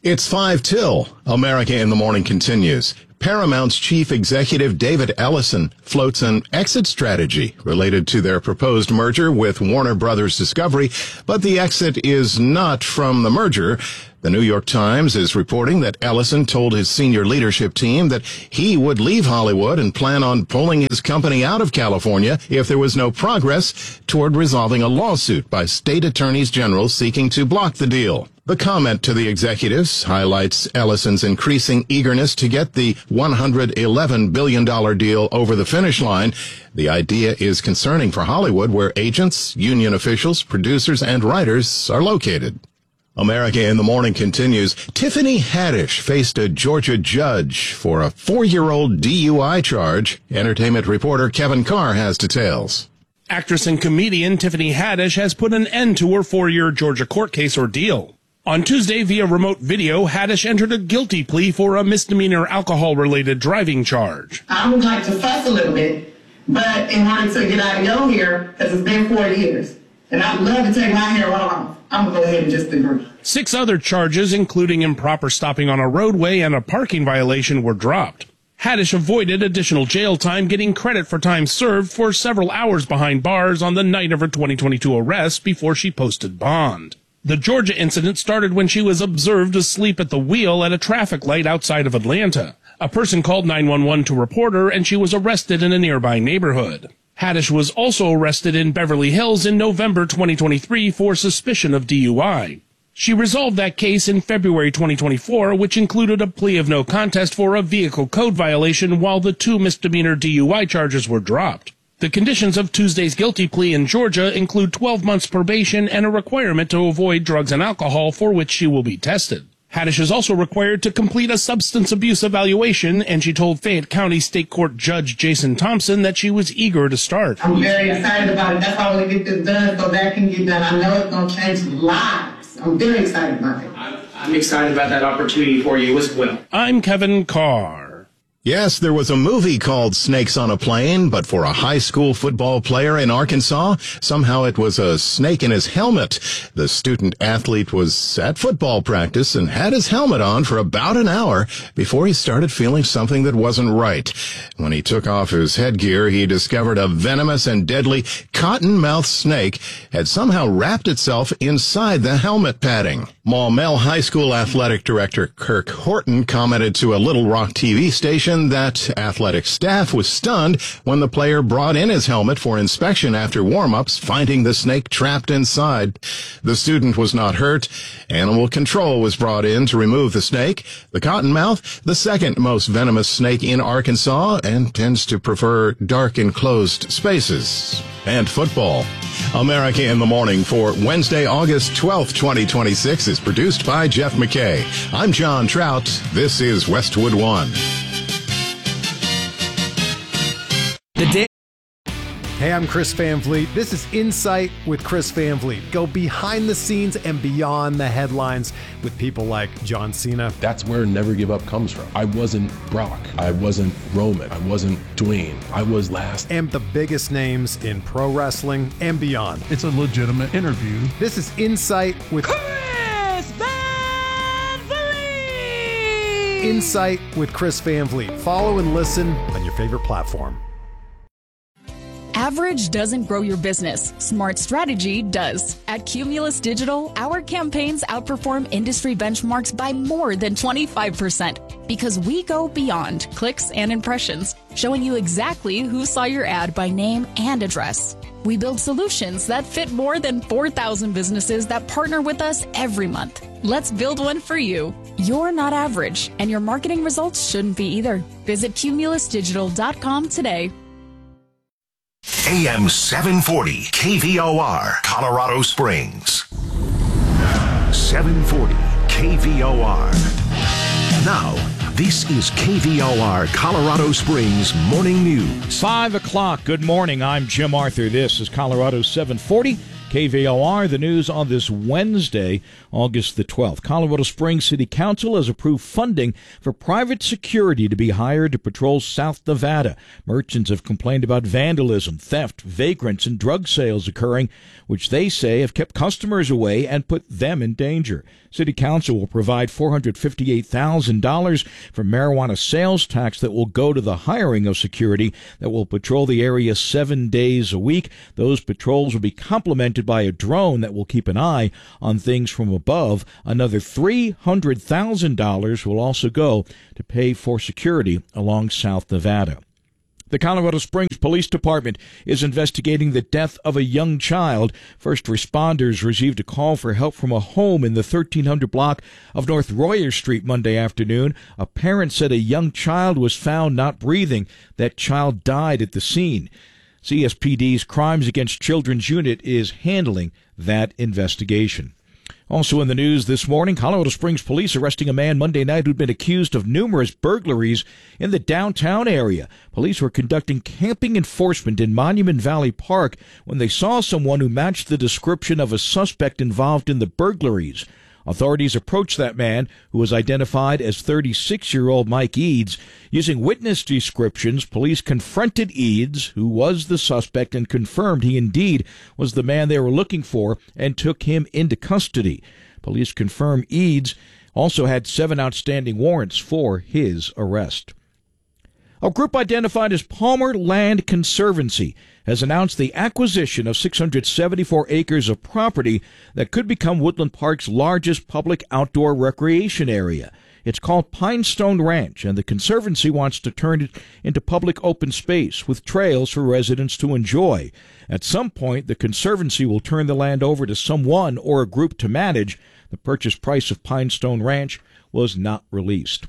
It's 5 till. America in the Morning continues. Paramount's chief executive David Ellison floats an exit strategy related to their proposed merger with Warner Brothers Discovery, but the exit is not from the merger. The New York Times is reporting that Ellison told his senior leadership team that he would leave Hollywood and plan on pulling his company out of California if there was no progress toward resolving a lawsuit by state attorneys general seeking to block the deal. The comment to the executives highlights Ellison's increasing eagerness to get the $111 billion deal over the finish line. The idea is concerning for Hollywood, where agents, union officials, producers, and writers are located. America in the Morning continues. Tiffany Haddish faced a Georgia judge for a 4-year-old DUI charge. Entertainment reporter Kevin Carr has details. Actress and comedian Tiffany Haddish has put an end to her 4-year Georgia court case ordeal. On Tuesday, via remote video, Haddish entered a guilty plea for a misdemeanor alcohol-related driving charge. I would like to fuss a little bit, but in order to get out of your hair, because it's been 4 years, and I'd love to take my hair off, I'm going to go ahead and just agree. 6 other charges, including improper stopping on a roadway and a parking violation, were dropped. Haddish avoided additional jail time, getting credit for time served for several hours behind bars on the night of her 2022 arrest before she posted bond. The Georgia incident started when she was observed asleep at the wheel at a traffic light outside of Atlanta. A person called 911 to report her, and she was arrested in a nearby neighborhood. Haddish was also arrested in Beverly Hills in November 2023 for suspicion of DUI. She resolved that case in February 2024, which included a plea of no contest for a vehicle code violation, while the 2 misdemeanor DUI charges were dropped. The conditions of Tuesday's guilty plea in Georgia include 12 months probation and a requirement to avoid drugs and alcohol, for which she will be tested. Haddish is also required to complete a substance abuse evaluation, and she told Fayette County State Court Judge Jason Thompson that she was eager to start. I'm very excited about it. That's why I want to get this done so that can get done. I know it's going to change lives. I'm very excited about it. I'm excited about that opportunity for you as well. I'm Kevin Carr. Yes, there was a movie called Snakes on a Plane, but for a high school football player in Arkansas, somehow it was a snake in his helmet. The student athlete was at football practice and had his helmet on for about an hour before he started feeling something that wasn't right. When he took off his headgear, he discovered a venomous and deadly cottonmouth snake had somehow wrapped itself inside the helmet padding. Maumelle High School athletic director Kirk Horton commented to a Little Rock TV station that athletic staff was stunned when the player brought in his helmet for inspection after warm-ups, finding the snake trapped inside. The student was not hurt. Animal control was brought in to remove the snake. The cottonmouth, the second most venomous snake in Arkansas, and tends to prefer dark enclosed spaces. And football. America in the Morning for Wednesday, August 12th, 2026 is produced by Jeff McKay. I'm John Trout. This is Westwood One. Hey, I'm Chris Van Vliet. This is Insight with Chris Van Vliet. Go behind the scenes and beyond the headlines with people like John Cena. That's where Never Give Up comes from. I wasn't Brock. I wasn't Roman. I wasn't Dwayne. I was last. And the biggest names in pro wrestling and beyond. It's a legitimate interview. This is Insight with Chris Van Vliet. Insight with Chris Van Vliet. Follow and listen on your favorite platform. Average doesn't grow your business. Smart strategy does. At Cumulus Digital, our campaigns outperform industry benchmarks by more than 25% because we go beyond clicks and impressions, showing you exactly who saw your ad by name and address. We build solutions that fit more than 4,000 businesses that partner with us every month. Let's build one for you. You're not average, and your marketing results shouldn't be either. Visit cumulusdigital.com today. AM 740 KVOR, Colorado Springs. 740 KVOR. Now, this is KVOR Colorado Springs Morning News. 5 o'clock. Good morning. I'm Jim Arthur. This is Colorado 740 KVOR, the news on this Wednesday, August the 12th. Colorado Springs City Council has approved funding for private security to be hired to patrol South Nevada. Merchants have complained about vandalism, theft, vagrants, and drug sales occurring, which they say have kept customers away and put them in danger. City Council will provide $458,000 for marijuana sales tax that will go to the hiring of security that will patrol the area 7 days a week. Those patrols will be complemented by a drone that will keep an eye on things from above. Another $300,000 will also go to pay for security along South Nevada. The Colorado Springs Police Department is investigating the death of a young child. First responders received a call for help from a home in the 1300 block of North Royer Street Monday afternoon. A parent said a young child was found not breathing. That child died at the scene. CSPD's Crimes Against Children's Unit is handling that investigation. Also in the news this morning, Colorado Springs police arresting a man Monday night who'd been accused of numerous burglaries in the downtown area. Police were conducting camping enforcement in Monument Valley Park when they saw someone who matched the description of a suspect involved in the burglaries. Authorities approached that man, who was identified as 36-year-old Mike Eads. Using witness descriptions, police confronted Eads, who was the suspect, and confirmed he indeed was the man they were looking for and took him into custody. Police confirm Eads also had 7 outstanding warrants for his arrest. A group identified as Palmer Land Conservancy has announced the acquisition of 674 acres of property that could become Woodland Park's largest public outdoor recreation area. It's called Pinestone Ranch, and the Conservancy wants to turn it into public open space with trails for residents to enjoy. At some point, the Conservancy will turn the land over to someone or a group to manage. The purchase price of Pinestone Ranch was not released.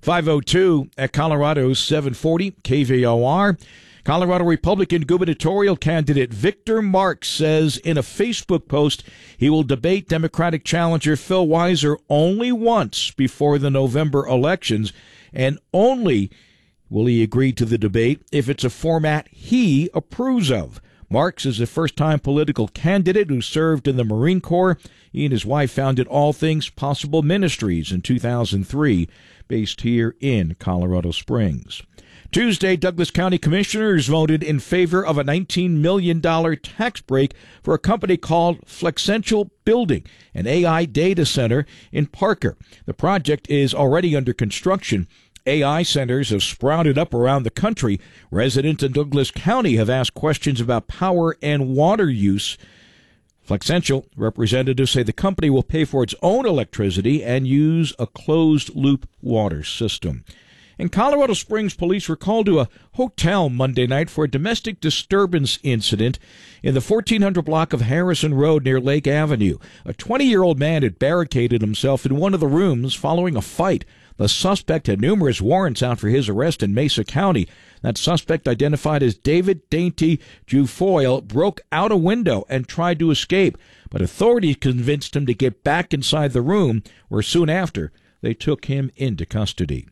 5:02 at Colorado's 740 KVOR. Colorado Republican gubernatorial candidate Victor Marx says in a Facebook post he will debate Democratic challenger Phil Weiser only once before the November elections, and only will he agree to the debate if it's a format he approves of. Marx is a first-time political candidate who served in the Marine Corps. He and his wife founded All Things Possible Ministries in 2003, based here in Colorado Springs. Tuesday, Douglas County Commissioners voted in favor of a $19 million tax break for a company called Flexential Building, an AI data center in Parker. The project is already under construction. AI centers have sprouted up around the country. Residents in Douglas County have asked questions about power and water use. Flexential representatives say the company will pay for its own electricity and use a closed-loop water system. And Colorado Springs police were called to a hotel Monday night for a domestic disturbance incident in the 1400 block of Harrison Road near Lake Avenue. A 20-year-old man had barricaded himself in one of the rooms following a fight. The suspect had numerous warrants out for his arrest in Mesa County. That suspect, identified as David Dainty Jufoyle, broke out a window and tried to escape, but authorities convinced him to get back inside the room, where soon after they took him into custody.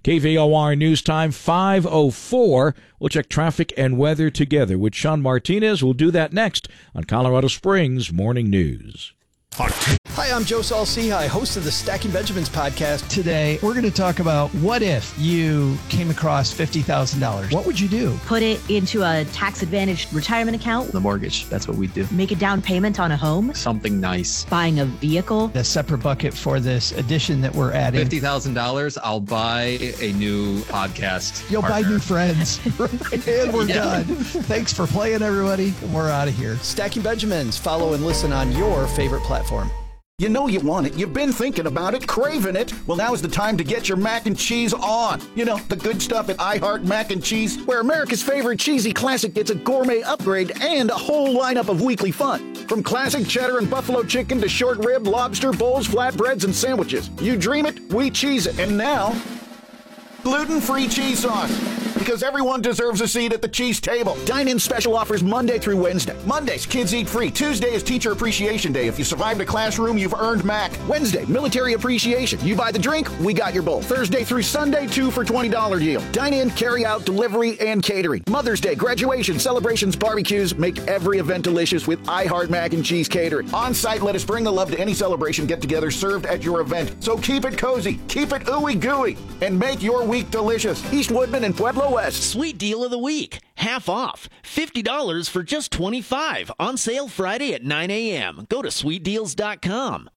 KVOR News Time 5:04. We'll check traffic and weather together with Sean Martinez. We'll do that next on Colorado Springs Morning News. Hi, I'm Joe Saul-Sehy, host of the Stacking Benjamins podcast. Today, we're going to talk about what if you came across $50,000. What would you do? Put it into a tax-advantaged retirement account. The mortgage, that's what we do. Make a down payment on a home. Something nice. Buying a vehicle. A separate bucket for this addition that we're adding. $50,000, I'll buy a new podcast. You'll partner. buy new friends. And we're done. Thanks for playing, everybody. We're out of here. Stacking Benjamins. Follow and listen on your favorite platform. You know you want it. You've been thinking about it, craving it. Well, now is the time to get your mac and cheese on. You know, the good stuff at I Heart Mac and Cheese, where America's favorite cheesy classic gets a gourmet upgrade and a whole lineup of weekly fun. From classic cheddar and buffalo chicken to short rib, lobster, bowls, flatbreads, and sandwiches. You dream it, we cheese it. And now, gluten-free cheese sauce. because everyone deserves a seat at the cheese table. Dine-in special offers Monday through Wednesday. Mondays, kids eat free. Tuesday is Teacher Appreciation Day. If you survived a classroom, you've earned Mac. Wednesday, Military Appreciation. You buy the drink, we got your bowl. Thursday through Sunday, 2 for $20 deal. Dine-in, carry-out, delivery, and catering. Mother's Day, graduation, celebrations, barbecues. Make every event delicious with iHeart Mac and Cheese Catering. On-site, let us bring the love to any celebration get-together served at your event. So keep it cozy, keep it ooey-gooey, and make your week delicious. East Woodman and Pueblo West. Sweet deal of the week. Half off. $50 for just $25. On sale Friday at 9 a.m. Go to sweetdeals.com.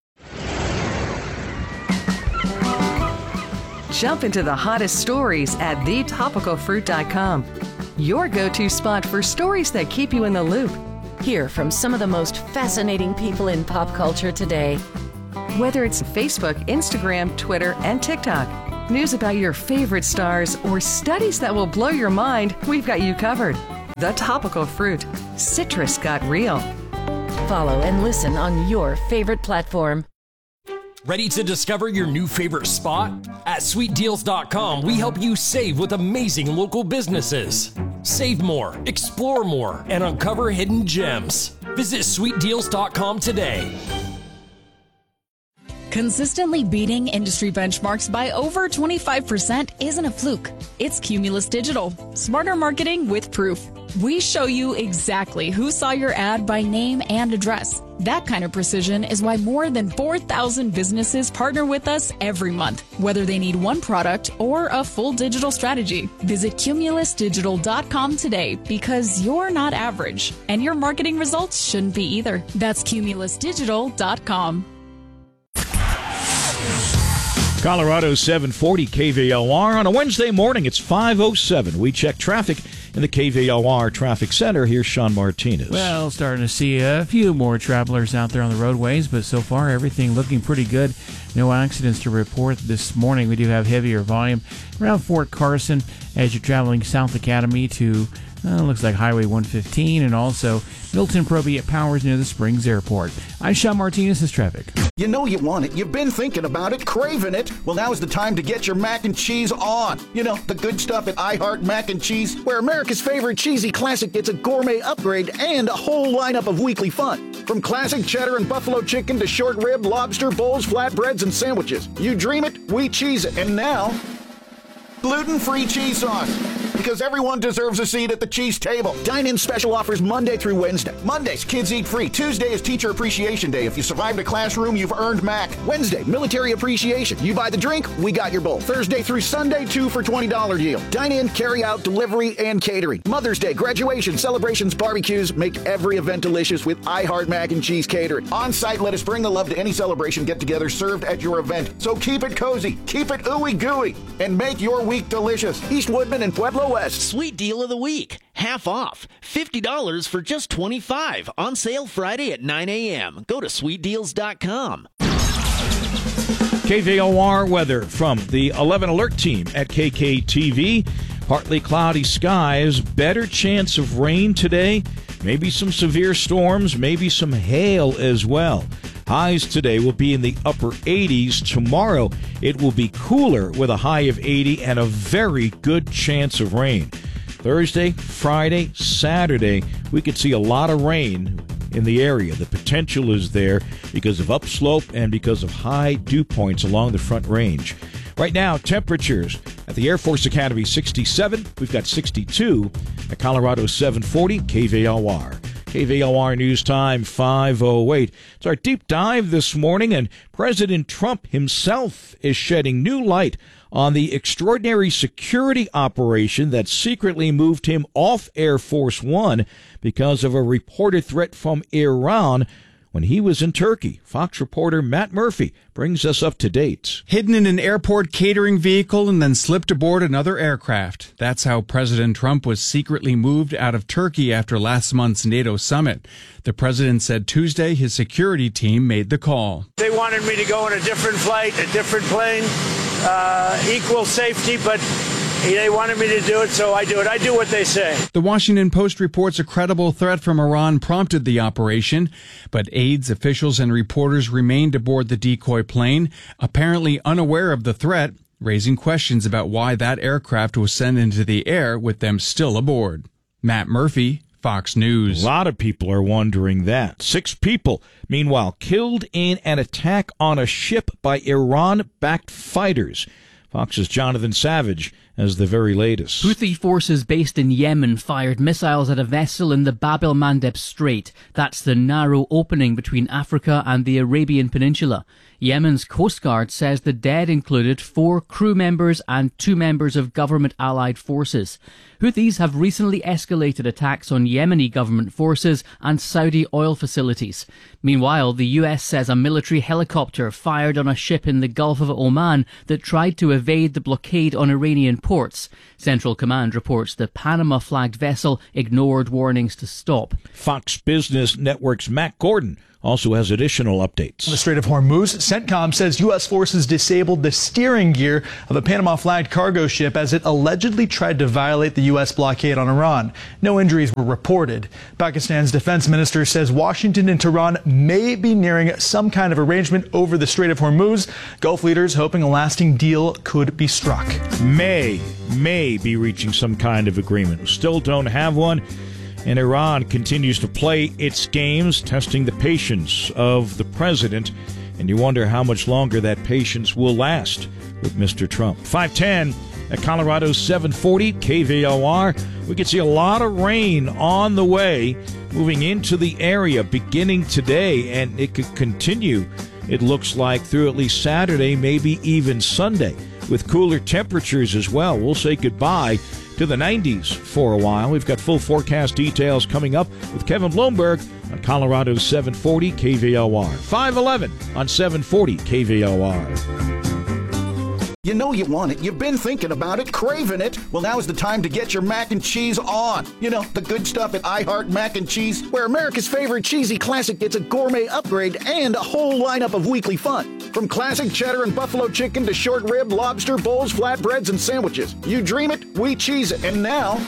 Jump into the hottest stories at thetopicalfruit.com. Your go-to spot for stories that keep you in the loop. Hear from some of the most fascinating people in pop culture today. Whether it's Facebook, Instagram, Twitter, and TikTok, news about your favorite stars, or studies that will blow your mind, we've got you covered. The Topical Fruit. Citrus got real. Follow and listen on your favorite platform. Ready to discover your new favorite spot? At sweetdeals.com, we help you save with amazing local businesses. Save more, explore more, and uncover hidden gems. Visit sweetdeals.com today. Consistently beating industry benchmarks by over 25% isn't a fluke. It's Cumulus Digital. Smarter marketing with proof. We show you exactly who saw your ad by name and address. That kind of precision is why more than 4,000 businesses partner with us every month, whether they need one product or a full digital strategy. Visit cumulusdigital.com today because you're not average, and your marketing results shouldn't be either. That's cumulusdigital.com. Colorado 740 KVOR. On a Wednesday morning, it's 5:07. We check traffic in the KVOR Traffic Center. Here's Sean Martinez. Well, starting to see a few more travelers out there on the roadways, but so far everything looking pretty good. No accidents to report this morning. We do have heavier volume around Fort Carson as you're traveling South Academy to looks like Highway 115, and also Milton Proby at Powers near the Springs Airport. I'm Sean Martinez. This traffic. You know you want it. You've been thinking about it, craving it. Well, now is the time to get your mac and cheese on. You know, the good stuff at iHeart Mac and Cheese, where America's favorite cheesy classic gets a gourmet upgrade and a whole lineup of weekly fun. From classic cheddar and buffalo chicken to short rib, lobster, bowls, flatbreads, and sandwiches. You dream it, we cheese it. And now, gluten-free cheese sauce. Because everyone deserves a seat at the cheese table. Dine-in special offers Monday through Wednesday. Mondays, kids eat free. Tuesday is Teacher Appreciation Day. If you survived a classroom, you've earned Mac. Wednesday, Military Appreciation. You buy the drink, we got your bowl. Thursday through Sunday, 2 for $20 deal. Dine-in, carry-out, delivery, and catering. Mother's Day, graduation, celebrations, barbecues. Make every event delicious with iHeart Mac and Cheese Catering. On-site, let us bring the love to any celebration get-together served at your event. So keep it cozy, keep it ooey-gooey, and make your week delicious. East Woodman and Pueblo West. Sweet deal of the week. Half off. $50 for just $25. On sale Friday at 9 a.m. Go to sweetdeals.com. KVOR weather from the 11 Alert team at KKTV. Partly cloudy skies, better chance of rain today. Maybe some severe storms, maybe some hail as well. Highs today will be in the upper 80s. Tomorrow, it will be cooler with a high of 80 and a very good chance of rain. Thursday, Friday, Saturday, we could see a lot of rain in the area. The potential is there because of upslope and because of high dew points along the Front Range. Right now, temperatures at the Air Force Academy, 67. We've got 62 at Colorado 740 KVOR. KVOR News Time 5:08. It's our deep dive this morning, and President Trump himself is shedding new light on the extraordinary security operation that secretly moved him off Air Force One because of a reported threat from Iran when he was in Turkey. Fox reporter Matt Murphy brings us up to date. Hidden in an airport catering vehicle and then slipped aboard another aircraft. That's how President Trump was secretly moved out of Turkey after last month's NATO summit. The president said Tuesday his security team made the call. They wanted me to go on a different flight, a different plane, equal safety, but they wanted me to do it, so I do it. I do what they say. The Washington Post reports a credible threat from Iran prompted the operation, but aides, officials, and reporters remained aboard the decoy plane, apparently unaware of the threat. raising questions about why that aircraft was sent into the air with them still aboard. Matt Murphy, Fox News. A lot of people are wondering that. 6 people, meanwhile, killed in an attack on a ship by Iran-backed fighters. Fox's Jonathan Savage has the very latest. Houthi forces based in Yemen fired missiles at a vessel in the Bab el-Mandeb Strait. That's the narrow opening between Africa and the Arabian Peninsula. Yemen's Coast Guard says the dead included 4 crew members and 2 members of government-allied forces. Houthis have recently escalated attacks on Yemeni government forces and Saudi oil facilities. Meanwhile, the U.S. says a military helicopter fired on a ship in the Gulf of Oman that tried to evade the blockade on Iranian ports. Central Command reports the Panama-flagged vessel ignored warnings to stop. Fox Business Network's Matt Gordon also has additional updates. The Strait of Hormuz, CENTCOM says U.S. forces disabled the steering gear of a Panama-flagged cargo ship as it allegedly tried to violate the U.S. blockade on Iran. No injuries were reported. Pakistan's defense minister says Washington and Tehran may be nearing some kind of arrangement over the Strait of Hormuz. Gulf leaders hoping a lasting deal could be struck. May be reaching some kind of agreement. Still don't have one. And Iran continues to play its games, testing the patience of the president. And you wonder how much longer that patience will last with Mr. Trump. 5:10 at Colorado's 740 KVOR. We can see a lot of rain on the way, moving into the area beginning today, and it could continue, it looks like, through at least Saturday, maybe even Sunday, with cooler temperatures as well. We'll say goodbye to the 90s for a while. We've got full forecast details coming up with Kevin Blomberg on Colorado's 740 KVOR. 5:11 on 740 KVOR. You know you want it. You've been thinking about it, craving it. Well, now is the time to get your mac and cheese on. You know, the good stuff at I Heart Mac and Cheese, where America's favorite cheesy classic gets a gourmet upgrade and a whole lineup of weekly fun. From classic cheddar and buffalo chicken to short rib, lobster, bowls, flatbreads, and sandwiches. You dream it, we cheese it. And now,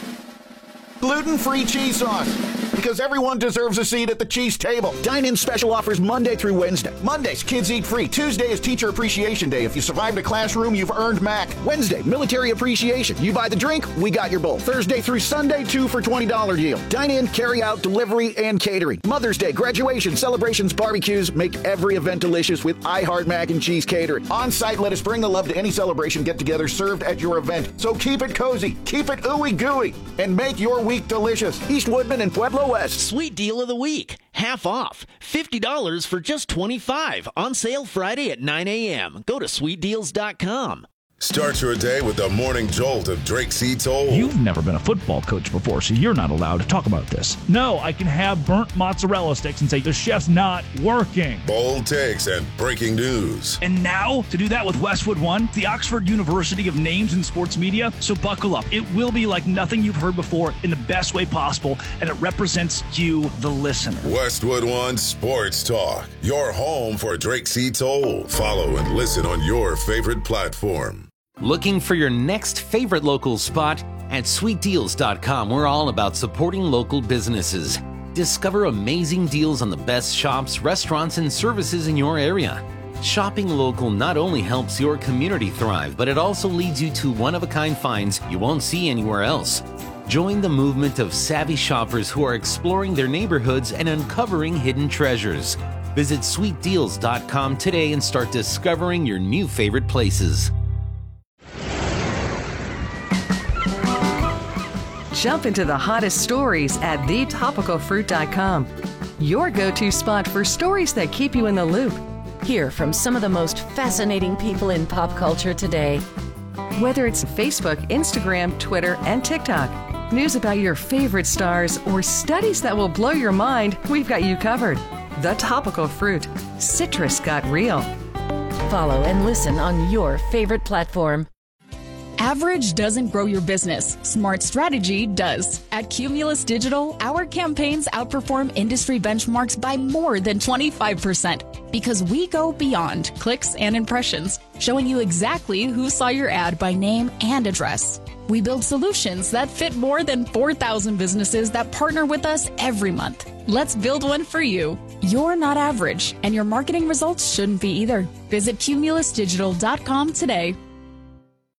gluten-free cheese sauce. Because everyone deserves a seat at the cheese table. Dine-in special offers Monday through Wednesday. Mondays, kids eat free. Tuesday is Teacher Appreciation Day. If you survived a classroom, you've earned Mac. Wednesday, Military Appreciation. You buy the drink, we got your bowl. Thursday through Sunday, 2 for $20 deal. Dine-in, carry-out, delivery, and catering. Mother's Day, graduation, celebrations, barbecues. Make every event delicious with I Heart Mac and Cheese catering. On-site, let us bring the love to any celebration get-together served at your event. So keep it cozy, keep it ooey-gooey, and make your week delicious. East Woodman and Pueblo West. Sweet deal of the week. Half off. $50 for just $25. On sale Friday at 9 a.m. Go to sweetdeals.com. Start your day with the morning jolt of Drake C. Toll. You've never been a football coach before, so you're not allowed to talk about this. No, I can have burnt mozzarella sticks and say the chef's not working. Bold takes and breaking news. And now, to do that with Westwood One, the Oxford University of Names in Sports Media. So buckle up. It will be like nothing you've heard before in the best way possible, and it represents you, the listener. Westwood One Sports Talk. Your home for Drake C. Toll. Follow and listen on your favorite platform. Looking for your next favorite local spot? At sweetdeals.com, we're all about supporting local businesses. Discover amazing deals on the best shops, restaurants, and services in your area. Shopping local not only helps your community thrive, but it also leads you to one-of-a-kind finds you won't see anywhere else. Join the movement of savvy shoppers who are exploring their neighborhoods and uncovering hidden treasures. Visit sweetdeals.com today and start discovering your new favorite places. Jump into the hottest stories at thetopicalfruit.com. Your go-to spot for stories that keep you in the loop. Hear from some of the most fascinating people in pop culture today. Whether it's Facebook, Instagram, Twitter, and TikTok, news about your favorite stars, or studies that will blow your mind, we've got you covered. The Topical Fruit. Citrus got real. Follow and listen on your favorite platform. Average doesn't grow your business. Smart strategy does. At Cumulus Digital, our campaigns outperform industry benchmarks by more than 25% because we go beyond clicks and impressions, showing you exactly who saw your ad by name and address. We build solutions that fit more than 4,000 businesses that partner with us every month. Let's build one for you. You're not average, and your marketing results shouldn't be either. Visit cumulusdigital.com today.